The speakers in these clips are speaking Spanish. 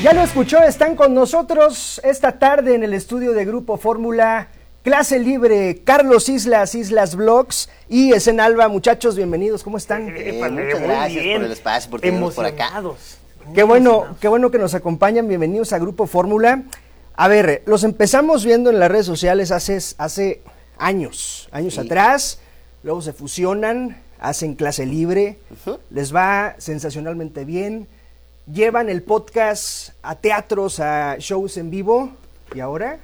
Ya lo escuchó, están con nosotros esta tarde en el estudio de Grupo Fórmula, Clase Libre, Carlos Islas, Islas Blogs y Esen Alba. Muchachos, bienvenidos, ¿cómo están? Muchas gracias por el espacio, por tenernos por acá. Qué bueno que nos acompañan, bienvenidos a Grupo Fórmula. A ver, los empezamos viendo en las redes sociales hace años sí. Atrás, luego se fusionan, hacen Clase Libre, les va sensacionalmente bien. Llevan el podcast a teatros, a shows en vivo, ¿y ahora?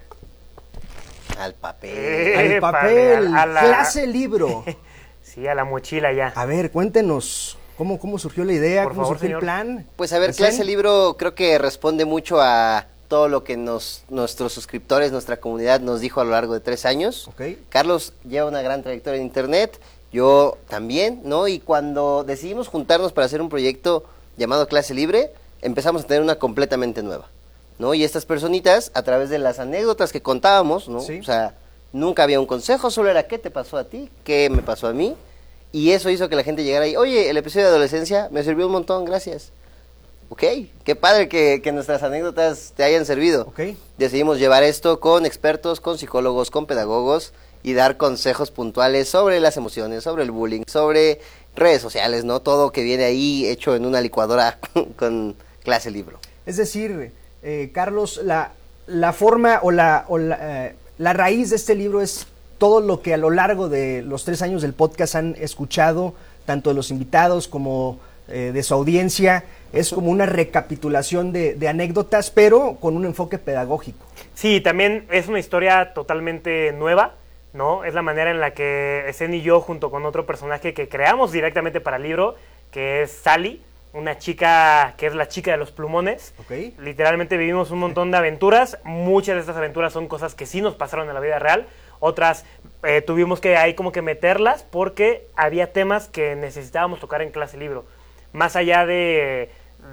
Al papel. Al papel, Clase Libro. Sí, a la mochila ya. A ver, cuéntenos, ¿cómo surgió la idea? ¿Cómo surgió el plan? Pues a ver, Clase Libro creo que responde mucho a todo lo que nuestros suscriptores, nuestra comunidad nos dijo a lo largo de 3 años. Okay. Carlos lleva una gran trayectoria en internet, yo también, ¿no? Y cuando decidimos juntarnos para hacer un proyecto llamado Clase Libre, empezamos a tener una completamente nueva, ¿no? Y estas personitas, a través de las anécdotas que contábamos, ¿no? Sí. O sea, nunca había un consejo, solo era qué te pasó a ti, qué me pasó a mí, y eso hizo que la gente llegara y, oye, el episodio de adolescencia me sirvió un montón, gracias. Ok, qué padre que nuestras anécdotas te hayan servido. Okay. Decidimos llevar esto con expertos, con psicólogos, con pedagogos y dar consejos puntuales sobre las emociones, sobre el bullying, sobre redes sociales, ¿no? Todo que viene ahí hecho en una licuadora con Clase Libro. Es decir, Carlos, la forma o la raíz de este libro es todo lo que a lo largo de los 3 años del podcast han escuchado, tanto de los invitados como de su audiencia. Es como una recapitulación de anécdotas, pero con un enfoque pedagógico. Sí, también es una historia totalmente nueva, ¿no? Es la manera en la que Esen y yo, junto con otro personaje que creamos directamente para el libro, que es Sally, una chica que es la chica de los plumones. Okay. Literalmente vivimos un montón de aventuras. Muchas de estas aventuras son cosas que sí nos pasaron en la vida real. Otras tuvimos que ahí como que meterlas porque había temas que necesitábamos tocar en Clase Libro. Más allá de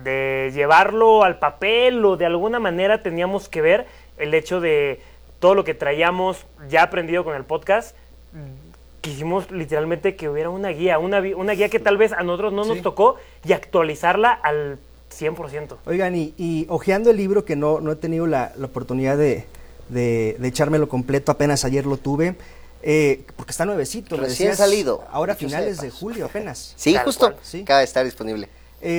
llevarlo al papel o de alguna manera teníamos que ver el hecho de todo lo que traíamos ya aprendido con el podcast. Quisimos literalmente que hubiera una guía que tal vez a nosotros no nos tocó y actualizarla al 100%. Oigan, y hojeando el libro, que no he tenido la oportunidad de echármelo completo, apenas ayer lo tuve, porque está nuevecito. Recién salido. Ahora finales de julio apenas. Sí, Tal justo, cual. Sí. acaba de estar disponible.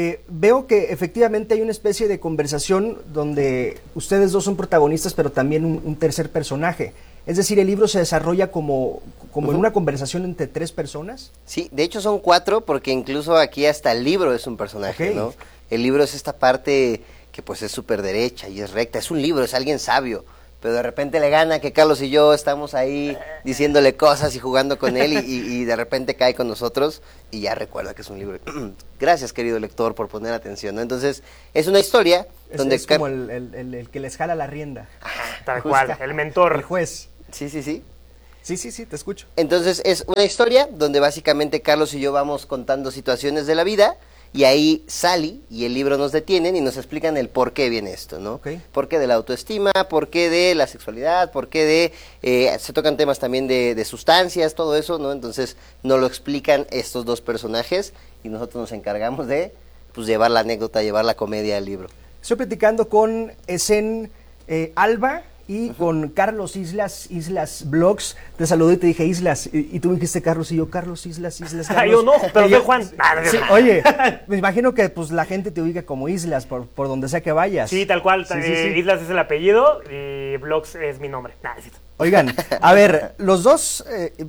Veo que efectivamente hay una especie de conversación donde ustedes dos son protagonistas, pero también un tercer personaje. Es decir, el libro se desarrolla como en una conversación entre 3 personas. Sí, de hecho son 4 porque incluso aquí hasta el libro es un personaje, ¿no? El libro es esta parte que pues es súper derecha y es recta, es un libro, es alguien sabio, pero de repente le gana que Carlos y yo estamos ahí diciéndole cosas y jugando con él y de repente cae con nosotros y ya recuerda que es un libro. Gracias, querido lector, por poner atención, ¿no? Entonces, es una historia donde... Es como el que les jala la rienda. Tal cual, el mentor. El juez. Sí. Sí, te escucho. Entonces, es una historia donde básicamente Carlos y yo vamos contando situaciones de la vida y ahí Sally y el libro nos detienen y nos explican el por qué viene esto, ¿no? Okay. Por qué de la autoestima, por qué de la sexualidad, por qué de... se tocan temas también de sustancias, todo eso, ¿no? Entonces nos lo explican estos 2 personajes y nosotros nos encargamos de pues llevar la anécdota, llevar la comedia al libro. Estoy platicando con Esen Alba y con Carlos Islas Blogs. Te saludé y te dije Islas, y tú me dijiste Carlos, y yo Carlos Islas. Carlos. Yo no, pero soy Juan. Sí, oye, me imagino que pues la gente te ubica como Islas por donde sea que vayas. Sí, tal cual. Sí. Islas es el apellido y Blogs es mi nombre. Oigan, a ver, los dos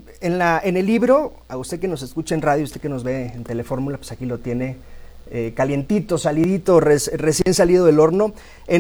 en el libro, a usted que nos escucha en radio, usted que nos ve en Telefórmula, pues aquí lo tiene calientito, salidito, recién salido del horno.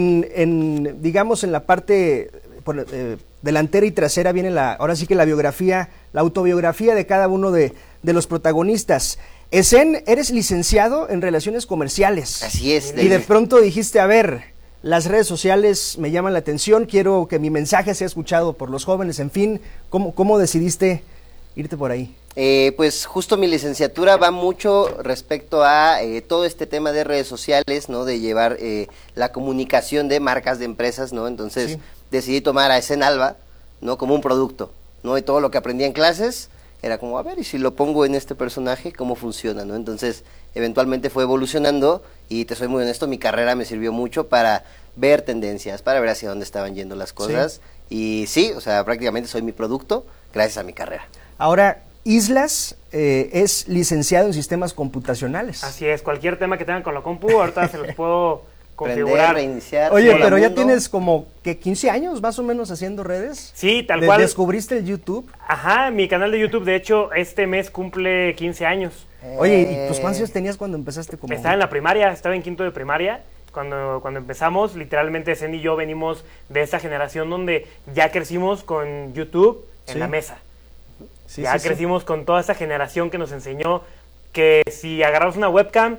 Digamos, en la parte delantera y trasera viene ahora sí que la biografía, la autobiografía de cada uno de los protagonistas. Esen, eres licenciado en Relaciones Comerciales. Así es. Y de pronto dijiste, a ver, las redes sociales me llaman la atención, quiero que mi mensaje sea escuchado por los jóvenes, en fin, ¿cómo decidiste irte por ahí? Pues justo mi licenciatura va mucho respecto a todo este tema de redes sociales, ¿no? De llevar la comunicación de marcas, de empresas, ¿no? Entonces decidí tomar a Esen Alba, ¿no? Como un producto, ¿no? Y todo lo que aprendí en clases era como, a ver, y si lo pongo en este personaje, ¿cómo funciona, no? Entonces, eventualmente fue evolucionando y te soy muy honesto, mi carrera me sirvió mucho para ver tendencias, para ver hacia dónde estaban yendo las cosas. Y sí, o sea, prácticamente soy mi producto gracias a mi carrera. Ahora, Islas es licenciado en sistemas computacionales. Así es, cualquier tema que tengan con la compu, ahorita se los puedo configurar. Reiniciar. Oye, Hola, pero ya mundo. tienes como que 15 años más o menos haciendo redes. Sí, tal cual. ¿Descubriste el YouTube? Ajá, mi canal de YouTube, de hecho, este mes cumple 15 años. Oye, ¿y pues cuántos años tenías cuando empezaste como? Estaba en la primaria, estaba en quinto de primaria. Cuando empezamos, literalmente Zen y yo venimos de esa generación donde ya crecimos con YouTube en Sí. la mesa. Sí, Ya sí, sí. crecimos con toda esa generación que nos enseñó que si agarrabas una webcam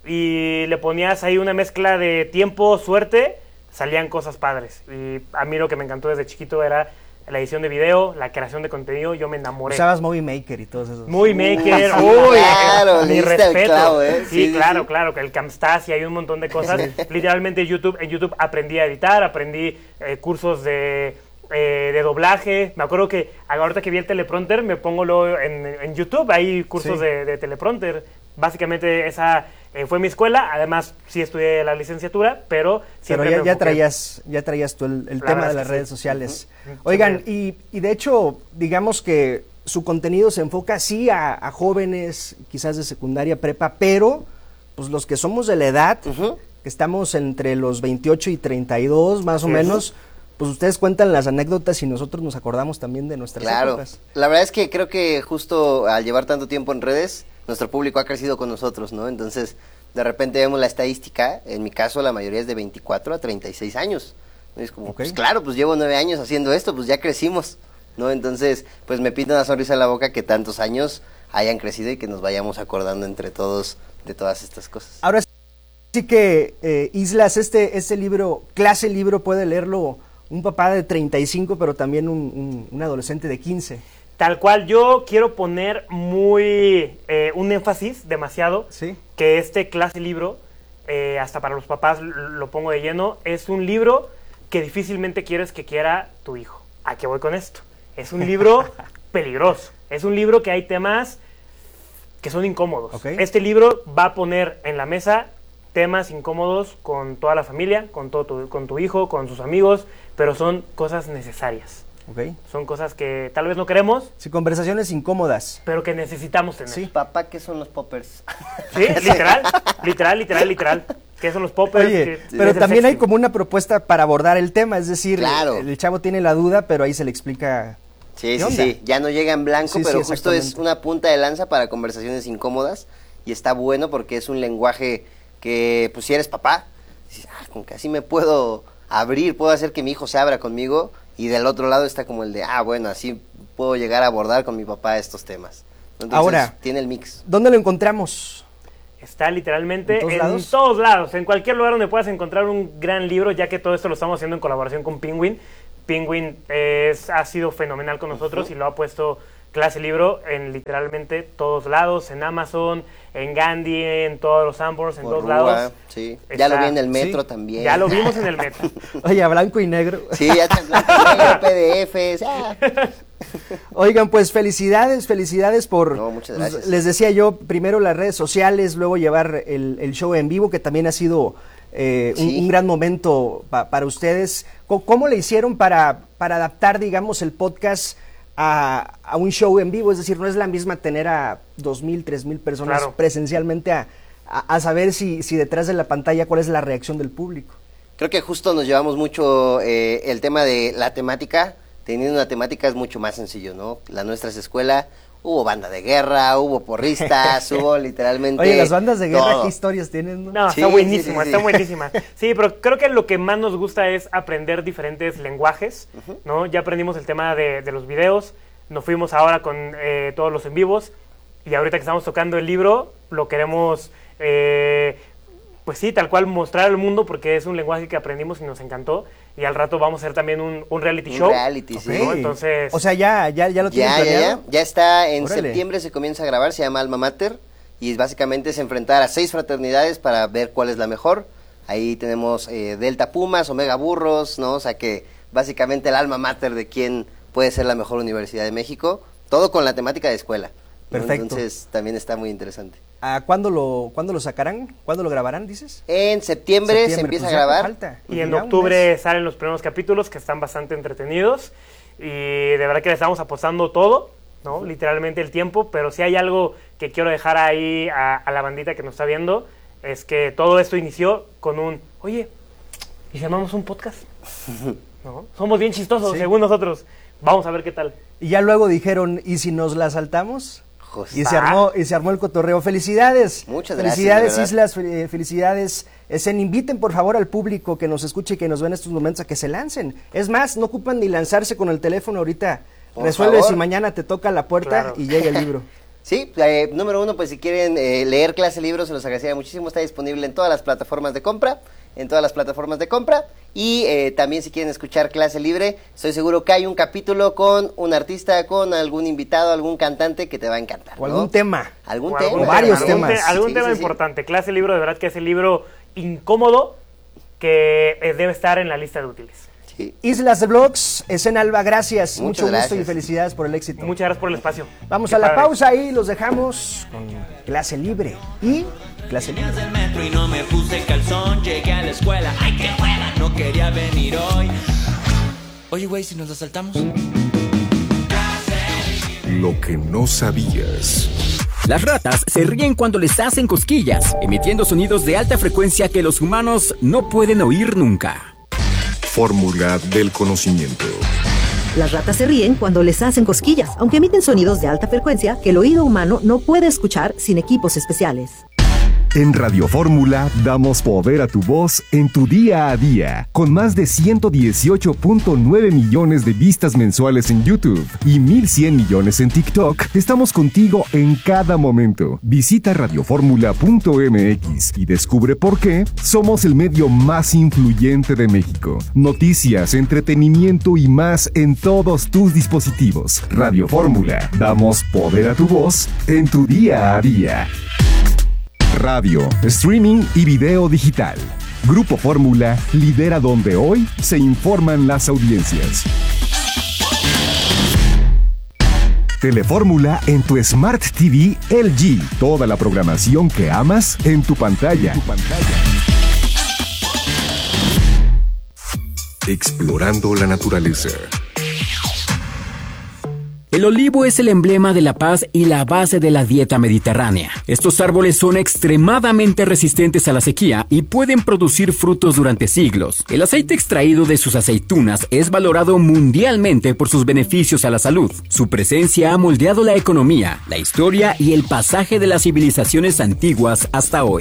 y le ponías ahí una mezcla de tiempo, suerte, salían cosas padres. Y a mí lo que me encantó desde chiquito era la edición de video, la creación de contenido, yo me enamoré. Usabas Movie Maker y todos esos. Muy maker, Sí, uy, claro, mi le diste al respeto. clavo, ¿eh? Sí, Sí, claro, sí. claro, que el Camstas y hay un montón de cosas. Literalmente en YouTube aprendí a editar, aprendí cursos de doblaje. Me acuerdo que ahorita que vi el teleprompter me pongo luego en YouTube, hay cursos Sí. de teleprompter. Básicamente esa fue mi escuela, además sí estudié la licenciatura, pero Pero siempre ya, me ya enfoqué. traías tú el La tema verdad de es las que redes sí. sociales. Ujú. Oigan, Siempre. y de hecho, digamos que su contenido se enfoca sí a jóvenes, quizás de secundaria, prepa, pero pues los que somos de la edad, Ujú. que estamos entre los 28 y 32 más o Así es. menos, pues ustedes cuentan las anécdotas y nosotros nos acordamos también de nuestras Claro, épocas. la verdad es que creo que justo al llevar tanto tiempo en redes, nuestro público ha crecido con nosotros, ¿no? Entonces, de repente vemos la estadística, en mi caso la mayoría es de 24 a 36 años. ¿No? Es como, Ok. pues claro, pues llevo 9 años haciendo esto, pues ya crecimos, ¿no? Entonces, pues me pinta una sonrisa en la boca que tantos años hayan crecido y que nos vayamos acordando entre todos de todas estas cosas. Ahora sí que, Islas, este libro, clase libro, puede leerlo un papá de 35, pero también un adolescente de 15. Tal cual, yo quiero poner un énfasis demasiado, Sí. que este clase libro, hasta para los papás lo pongo de lleno, es un libro que difícilmente quieres que quiera tu hijo. ¿A qué voy con esto? Es un libro peligroso, es un libro que hay temas que son incómodos. Ok. Este libro va a poner en la mesa temas incómodos con toda la familia, con tu hijo, con sus amigos, pero son cosas necesarias. ¿Ok? Son cosas que tal vez no queremos, Sí, conversaciones incómodas. pero que necesitamos tener. Sí. Papá, ¿qué son los poppers? Sí, literal. ¿Qué son los poppers? Oye, ¿Qué- pero es el también hay sexting? como una propuesta para abordar el tema, es decir, Claro. el chavo tiene la duda, pero ahí se le explica. Sí, ¿Qué sí, onda? sí, ya no llega en blanco, Sí, pero sí, justo es exactamente. una punta de lanza para conversaciones incómodas y está bueno porque es un lenguaje que, pues si eres papá, dices, con que así me puedo abrir, puedo hacer que mi hijo se abra conmigo y del otro lado está como el de, bueno, así puedo llegar a abordar con mi papá estos temas. Entonces, Ahora, tiene el mix. ¿Dónde lo encontramos? Está literalmente ¿En todos lados? todos lados, en cualquier lugar donde puedas encontrar un gran libro, ya que todo esto lo estamos haciendo en colaboración con Penguin. Penguin ha sido fenomenal con nosotros y lo ha puesto clase libro en literalmente todos lados, en Amazon, en Gandhi, en todos los Sanborns, en Por todos Rúa, lados. sí. Ya Está- lo vi en el metro sí, también. Ya lo vimos en el metro. Oye, a blanco y negro. Sí, ya te PDFs. Oigan, pues felicidades por... No, muchas pues, gracias. les decía yo, primero las redes sociales, luego llevar el show en vivo, que también ha sido Sí. un gran momento para ustedes. ¿Cómo le hicieron para adaptar, digamos, el podcast a un show en vivo? Es decir, no es la misma tener a 2,000, 3,000 personas Claro. presencialmente a saber si detrás de la pantalla cuál es la reacción del público. Creo que justo nos llevamos mucho el tema de la temática. Teniendo una temática es mucho más sencillo, ¿no? La nuestra es escuela, hubo banda de guerra, hubo porristas, hubo literalmente Oye, las bandas de guerra, todo. ¿qué historias tienen? ¿no? No, Sí, está buenísima, sí, sí, está sí. buenísima. Sí, pero creo que lo que más nos gusta es aprender diferentes lenguajes, ¿no? Ya aprendimos el tema de los videos, nos fuimos ahora con todos los en vivos y ahorita que estamos tocando el libro, lo queremos, pues sí, tal cual mostrar al mundo porque es un lenguaje que aprendimos y nos encantó y al rato vamos a hacer también un reality Un show. reality, Ok. sí. ¿no? Entonces, O sea, ya lo tienen planeado. Ya está en Órale. septiembre, se comienza a grabar, se llama Alma Mater y básicamente es enfrentar a 6 fraternidades para ver cuál es la mejor. Ahí tenemos Delta Pumas, Omega Burros, ¿no? O sea que básicamente el alma mater de quién puede ser la mejor universidad de México Todo con la temática de escuela. Perfecto. Entonces también está muy interesante. ¿Cuándo lo sacarán? ¿Cuándo lo grabarán, dices? En septiembre se empieza pues a grabar. Falta. Y en octubre salen los primeros capítulos que están bastante entretenidos. Y de verdad que le estamos apostando todo, ¿no? Literalmente el tiempo. Pero si hay algo que quiero dejar ahí a la bandita que nos está viendo, es que todo esto inició con oye, ¿y si llamamos un podcast? ¿No? Somos bien chistosos, Sí. según nosotros. Vamos a ver qué tal. Y ya luego dijeron, ¿y si nos la saltamos? José. Y se armó el cotorreo. ¡Felicidades! Muchas gracias, Felicidades, de Islas, felicidades. Inviten por favor al público que nos escuche y que nos ve en estos momentos a que se lancen. Es más, no ocupan ni lanzarse con el teléfono ahorita. Por Resuelves favor. y mañana te toca la puerta Claro. y llega el libro. Sí, número 1, pues si quieren leer Clase Libro, se los agradecería muchísimo. Está disponible en todas las plataformas de compra. Y también si quieren escuchar Clase Libre, estoy seguro que hay un capítulo con un artista, con algún invitado, algún cantante que te va a encantar, O ¿no? algún tema. Algún O tema. algún varios tema, temas. Algún Sí, tema sí, sí. importante. Clase Libro, de verdad que es el libro incómodo que debe estar en la lista de útiles. Sí. Islas de Blogs, Escena Alba, gracias. Muchas Mucho gusto gracias. y felicidades por el éxito. Muchas gracias por el espacio. Vamos Qué a la padre. pausa y los dejamos con Clase Libre y Clase Libre. Del metro y no me puse calzón, llegué a la escuela, ay qué hueva, no quería venir hoy. Oye güey, si nos la saltamos. Lo que no sabías. Las ratas se ríen cuando les hacen cosquillas, emitiendo sonidos de alta frecuencia que los humanos no pueden oír nunca. Fórmula del conocimiento. Las ratas se ríen cuando les hacen cosquillas, aunque emiten sonidos de alta frecuencia que el oído humano no puede escuchar sin equipos especiales. En Radio Fórmula damos poder a tu voz en tu día a día. Con más de 118.9 millones de vistas mensuales en YouTube y 1.100 millones en TikTok, estamos contigo en cada momento. Visita radioformula.mx y descubre por qué somos el medio más influyente de México. Noticias, entretenimiento y más en todos tus dispositivos. Radio Fórmula, damos poder a tu voz en tu día a día. Radio, streaming y video digital. Grupo Fórmula lidera donde hoy se informan las audiencias. Telefórmula en tu Smart TV LG. Toda la programación que amas en tu pantalla. Explorando la naturaleza. El olivo es el emblema de la paz y la base de la dieta mediterránea. Estos árboles son extremadamente resistentes a la sequía y pueden producir frutos durante siglos. El aceite extraído de sus aceitunas es valorado mundialmente por sus beneficios a la salud. Su presencia ha moldeado la economía, la historia y el pasaje de las civilizaciones antiguas hasta hoy.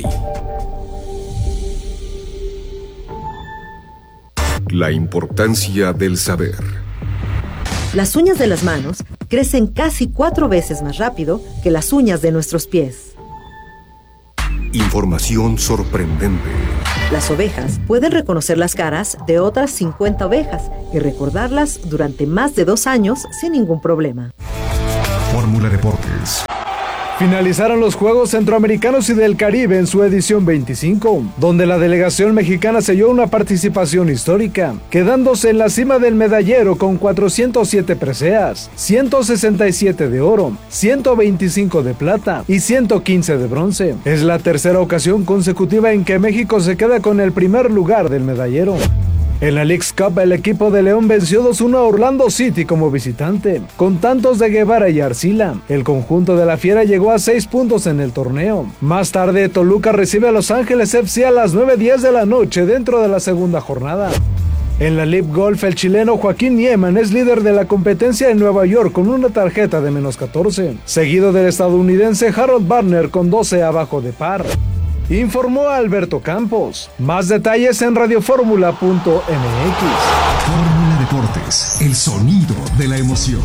La importancia del saber. Las uñas de las manos crecen casi 4 veces más rápido que las uñas de nuestros pies. Información sorprendente. Las ovejas pueden reconocer las caras de otras 50 ovejas y recordarlas durante más de 2 años sin ningún problema. Fórmula Deportes. Finalizaron los Juegos Centroamericanos y del Caribe en su edición 25, donde la delegación mexicana selló una participación histórica, quedándose en la cima del medallero con 407 preseas, 167 de oro, 125 de plata y 115 de bronce. Es la tercera ocasión consecutiva en que México se queda con el primer lugar del medallero. En la Leagues Cup, el equipo de León venció 2-1 a Orlando City como visitante, con tantos de Guevara y Arcila. El conjunto de la Fiera llegó a 6 puntos en el torneo. Más tarde, Toluca recibe a Los Ángeles FC a las 9:10 de la noche dentro de la segunda jornada. En la LIV Golf, el chileno Joaquín Niemann es líder de la competencia en Nueva York con una tarjeta de -14, seguido del estadounidense Harold Varner con 12 abajo de par. Informó Alberto Campos. Más detalles en radioformula.mx. Fórmula Deportes, el sonido de la emoción.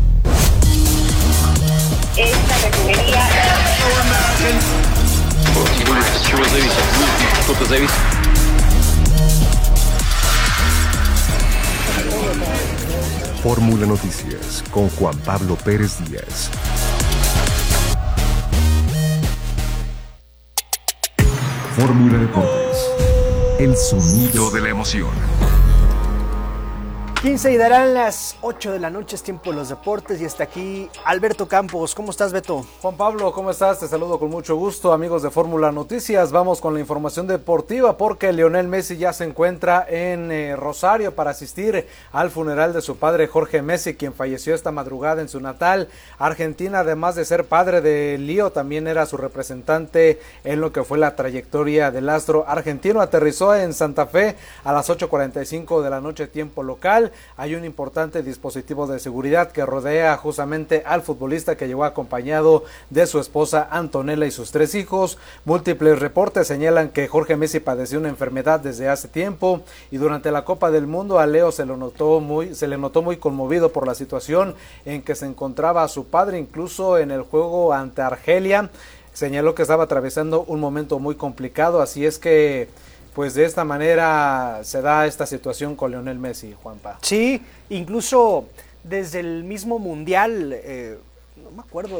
Esta refinería... Fórmula Noticias con Juan Pablo Pérez Díaz. Fórmula Deportes, el sonido de la emoción. 15 y darán las 8 de la noche, es tiempo de los deportes y está aquí Alberto Campos. ¿Cómo estás, Beto? Juan Pablo, ¿cómo estás? Te saludo con mucho gusto, amigos de Fórmula Noticias. Vamos con la información deportiva porque Lionel Messi ya se encuentra en Rosario para asistir al funeral de su padre Jorge Messi, quien falleció esta madrugada en su natal Argentina. Además de ser padre de Lío, también era su representante en lo que fue la trayectoria del astro argentino. Aterrizó en Santa Fe a las 8:45 de la noche, tiempo local. Hay un importante dispositivo de seguridad que rodea justamente al futbolista, que llegó acompañado de su esposa Antonella y sus 3 hijos. Múltiples reportes señalan que Jorge Messi padeció una enfermedad desde hace tiempo y durante la Copa del Mundo a Leo se le notó muy conmovido por la situación en que se encontraba su padre. Incluso en el juego ante Argelia señaló que estaba atravesando un momento muy complicado, así es que pues de esta manera se da esta situación con Lionel Messi, Juanpa. Sí, incluso desde el mismo Mundial, no me acuerdo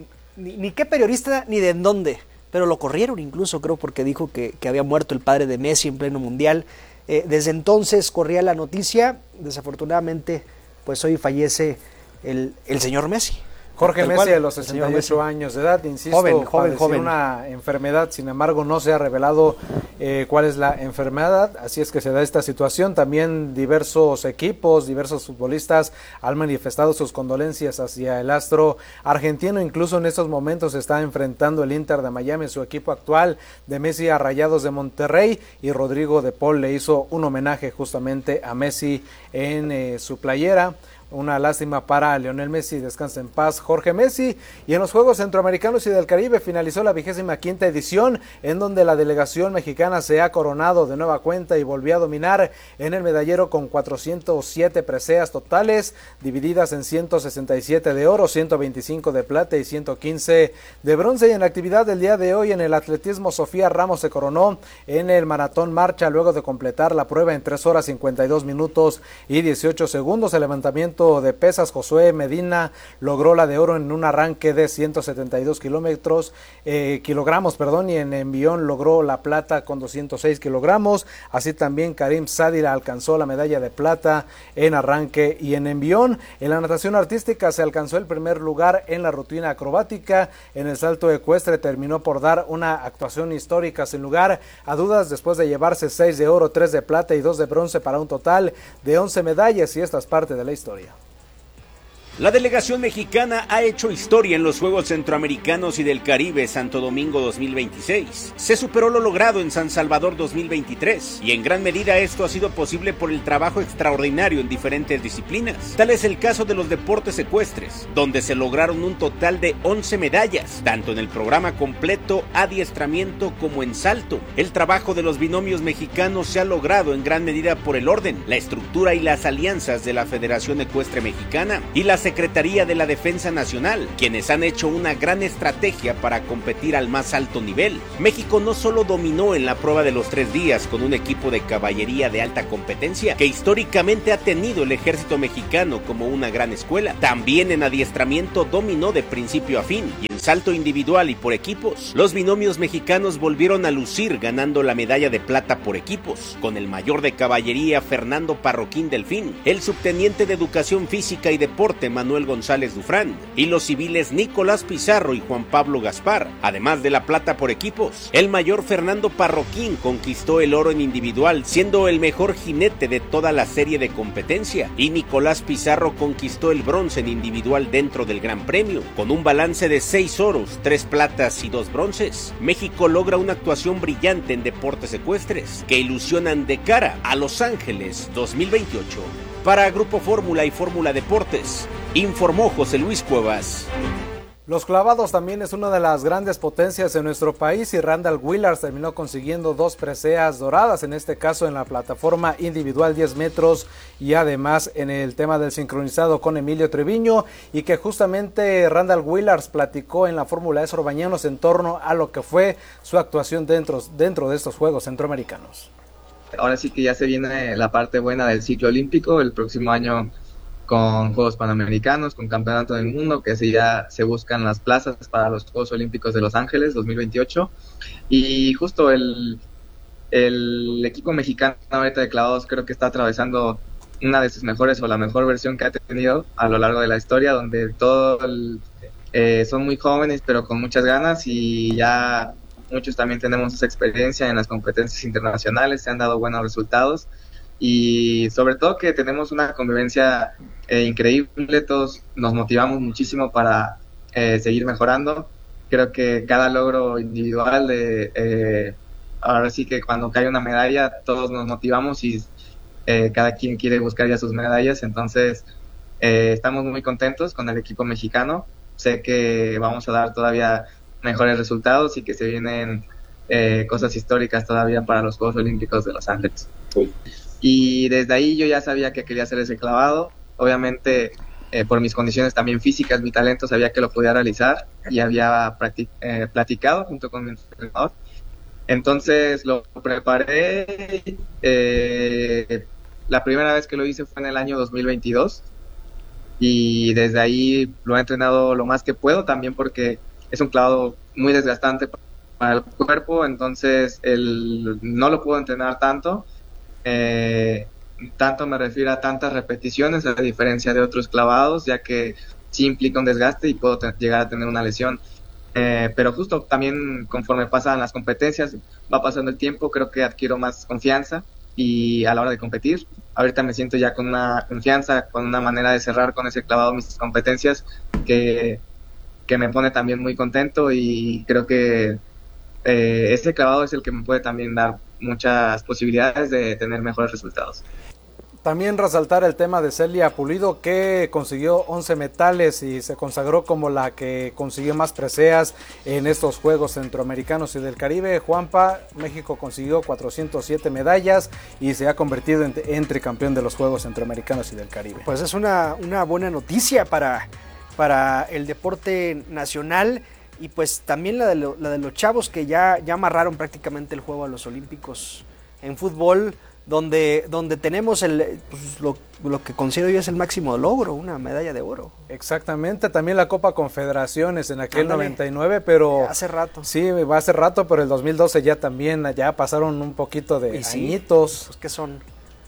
ni qué periodista ni de dónde, pero lo corrieron incluso, creo, porque dijo que había muerto el padre de Messi en pleno Mundial. Desde entonces corría la noticia, desafortunadamente, pues hoy fallece el señor Messi. Jorge Messi, a los 68 años de edad, insisto, joven. Una enfermedad, sin embargo no se ha revelado cuál es la enfermedad, así es que se da esta situación. También diversos equipos, diversos futbolistas han manifestado sus condolencias hacia el astro argentino. Incluso en estos momentos se está enfrentando el Inter de Miami, su equipo actual, de Messi a Rayados de Monterrey, y Rodrigo de Paul le hizo un homenaje justamente a Messi en su playera. Una lástima para Lionel Messi, descansa en paz Jorge Messi. Y en los Juegos Centroamericanos y del Caribe finalizó la 25ª edición, en donde la delegación mexicana se ha coronado de nueva cuenta y volvió a dominar en el medallero con 407 preseas totales, divididas en 167 de oro, 125 de plata y 115 de bronce. Y en la actividad del día de hoy en el atletismo, Sofía Ramos se coronó en el maratón marcha luego de completar la prueba en 3 horas 52 minutos y 18 segundos. El levantamiento de pesas, Josué Medina logró la de oro en un arranque de 172 kilogramos, y en envión logró la plata con 206 kilogramos. Así también Karim Sadila alcanzó la medalla de plata en arranque y en envión. En la natación artística se alcanzó el primer lugar en la rutina acrobática. En el salto ecuestre terminó por dar una actuación histórica sin lugar a dudas, después de llevarse 6 de oro, 3 de plata y 2 de bronce para un total de 11 medallas, y esta es parte de la historia. La delegación mexicana ha hecho historia en los Juegos Centroamericanos y del Caribe Santo Domingo 2026. Se superó lo logrado en San Salvador 2023 y en gran medida esto ha sido posible por el trabajo extraordinario en diferentes disciplinas. Tal es el caso de los deportes ecuestres, donde se lograron un total de 11 medallas, tanto en el programa completo, adiestramiento como en salto. El trabajo de los binomios mexicanos se ha logrado en gran medida por el orden, la estructura y las alianzas de la Federación Ecuestre Mexicana y la Secretaría de la Defensa Nacional, quienes han hecho una gran estrategia para competir al más alto nivel. México no solo dominó en la prueba de los 3 días con un equipo de caballería de alta competencia que históricamente ha tenido el ejército mexicano como una gran escuela, también en adiestramiento dominó de principio a fin, y en salto individual y por equipos, los binomios mexicanos volvieron a lucir ganando la medalla de plata por equipos, con el mayor de caballería Fernando Parroquín Delfín, el subteniente de Educación Física y Deporte Manuel González Dufrán, y los civiles Nicolás Pizarro y Juan Pablo Gaspar. Además de la plata por equipos, el mayor Fernando Parroquín conquistó el oro en individual, siendo el mejor jinete de toda la serie de competencia, y Nicolás Pizarro conquistó el bronce en individual dentro del Gran Premio. Con un balance de 6 oros, 3 platas y 2 bronces, México logra una actuación brillante en deportes ecuestres que ilusionan de cara a Los Ángeles 2028. Para Grupo Fórmula y Fórmula Deportes, informó José Luis Cuevas. Los clavados también es una de las grandes potencias en nuestro país, y Randall Willars terminó consiguiendo 2 preseas doradas, en este caso en la plataforma individual 10 metros y además en el tema del sincronizado con Emilio Treviño, y que justamente Randall Willars platicó en la Fórmula E Bañanos en torno a lo que fue su actuación dentro de estos Juegos Centroamericanos. Ahora sí que ya se viene la parte buena del ciclo olímpico el próximo año, con Juegos Panamericanos, con Campeonato del Mundo, que ya se buscan las plazas para los Juegos Olímpicos de Los Ángeles 2028, y justo el equipo mexicano ahorita de clavados creo que está atravesando una de sus mejores o la mejor versión que ha tenido a lo largo de la historia, donde son muy jóvenes pero con muchas ganas, y ya muchos también tenemos esa experiencia en las competencias internacionales, se han dado buenos resultados, y sobre todo que tenemos una convivencia increíble, todos nos motivamos muchísimo para seguir mejorando. Creo que cada logro individual ahora sí que cuando cae una medalla todos nos motivamos y cada quien quiere buscar ya sus medallas, entonces estamos muy contentos con el equipo mexicano. Sé que vamos a dar todavía mejores resultados y que se vienen cosas históricas todavía para los Juegos Olímpicos de Los Ángeles. Y desde ahí yo ya sabía que quería hacer ese clavado. Obviamente por mis condiciones también físicas, mi talento, sabía que lo podía realizar y había platicado junto con mi entrenador. Entonces lo preparé. La primera vez que lo hice fue en el año 2022 y desde ahí lo he entrenado lo más que puedo, también porque es un clavado muy desgastante para el cuerpo, entonces no lo puedo entrenar tanto. Tanto me refiero a tantas repeticiones, a diferencia de otros clavados, ya que sí implica un desgaste y puedo llegar a tener una lesión. Pero justo también conforme pasan las competencias, va pasando el tiempo, creo que adquiero más confianza y a la hora de competir, ahorita me siento ya con una confianza, con una manera de cerrar con ese clavado mis competencias que me pone también muy contento, y creo que este clavado es el que me puede también dar muchas posibilidades de tener mejores resultados. También resaltar el tema de Celia Pulido, que consiguió 11 metales y se consagró como la que consiguió más preseas en estos Juegos Centroamericanos y del Caribe. Juanpa, México consiguió 407 medallas y se ha convertido en tricampeón de los Juegos Centroamericanos y del Caribe. Pues es una buena noticia para el deporte nacional, y pues también la de los chavos que ya amarraron prácticamente el juego a los Olímpicos en fútbol, donde tenemos lo que considero yo es el máximo logro, una medalla de oro. Exactamente, también la Copa Confederaciones en aquel 99, pero hace rato. Sí, va hace rato, pero el 2012 ya pasaron un poquito de añitos. Pues, ¿qué son?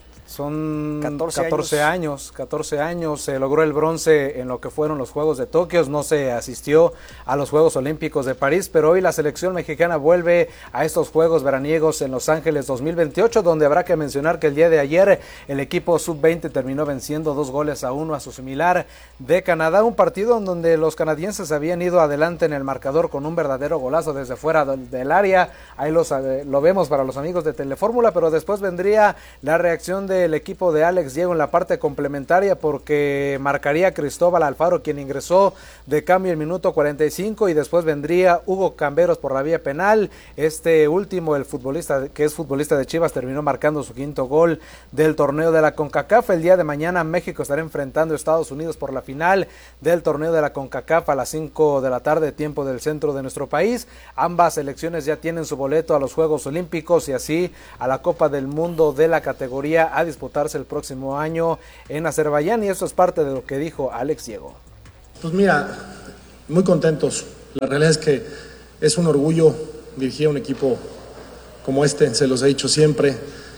Son 14 años, se logró el bronce en lo que fueron los Juegos de Tokio, no se asistió a los Juegos Olímpicos de París, pero hoy la selección mexicana vuelve a estos Juegos veraniegos en Los Ángeles 2028, donde habrá que mencionar que el día de ayer el equipo sub-20 terminó venciendo 2-1 a su similar de Canadá, un partido en donde los canadienses habían ido adelante en el marcador con un verdadero golazo desde fuera del área. Ahí lo vemos para los amigos de Telefórmula, pero después vendría la reacción del equipo de Alex Diego en la parte complementaria, porque marcaría Cristóbal Alfaro, quien ingresó de cambio en minuto 45, y después vendría Hugo Camberos por la vía penal. Este último, el futbolista que es futbolista de Chivas, terminó marcando su quinto gol del torneo de la CONCACAF. El día de mañana México estará enfrentando a Estados Unidos por la final del torneo de la CONCACAF a las 5 de la tarde, tiempo del centro de nuestro país. Ambas selecciones ya tienen su boleto a los Juegos Olímpicos y así a la Copa del Mundo de la categoría a disputarse el próximo año en Azerbaiyán, y eso es parte de lo que dijo Alex Diego. Pues mira, muy contentos. La realidad es que es un orgullo dirigir a un equipo como este, se los he dicho siempre.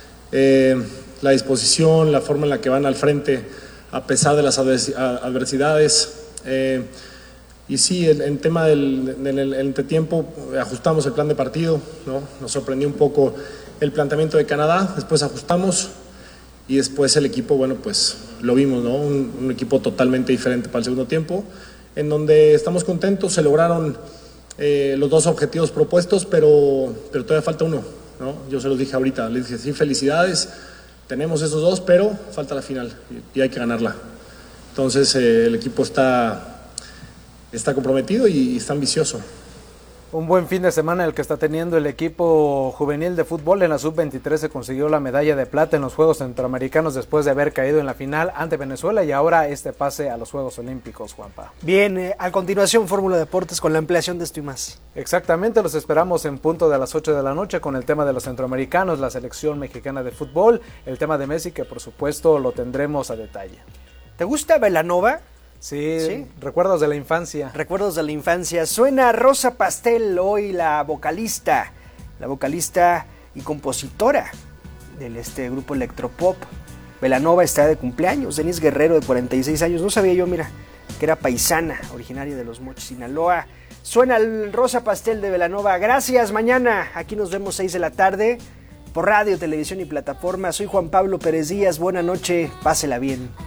La disposición, la forma en la que van al frente a pesar de las adversidades. Y sí, en tema del entretiempo ajustamos el plan de partido, ¿no? Nos sorprendió un poco el planteamiento de Canadá, después ajustamos y después el equipo, bueno, pues lo vimos, ¿no? Un equipo totalmente diferente para el segundo tiempo, en donde estamos contentos, se lograron los dos objetivos propuestos, pero todavía falta uno, ¿no? Yo se los dije ahorita, les dije, sí, felicidades, tenemos esos dos, pero falta la final y hay que ganarla. Entonces el equipo está comprometido y está ambicioso. Un buen fin de semana el que está teniendo el equipo juvenil de fútbol. En la sub-23 se consiguió la medalla de plata en los Juegos Centroamericanos después de haber caído en la final ante Venezuela, y ahora este pase a los Juegos Olímpicos, Juanpa. Bien, a continuación Fórmula Deportes con la ampliación de esto y más. Exactamente, los esperamos en punto de las 8 de la noche con el tema de los centroamericanos, la selección mexicana de fútbol, el tema de Messi, que por supuesto lo tendremos a detalle. ¿Te gusta Belanova? Sí, recuerdos de la infancia. Recuerdos de la infancia. Suena Rosa Pastel hoy, la vocalista y compositora del grupo electropop Belanova está de cumpleaños. Denise Guerrero, de 46 años. No sabía yo, mira, que era paisana, originaria de Los Mochis, Sinaloa. Suena el Rosa Pastel de Belanova. Gracias, mañana aquí nos vemos 6 de la tarde por radio, televisión y plataforma. Soy Juan Pablo Pérez Díaz. Buena noche, pásela bien.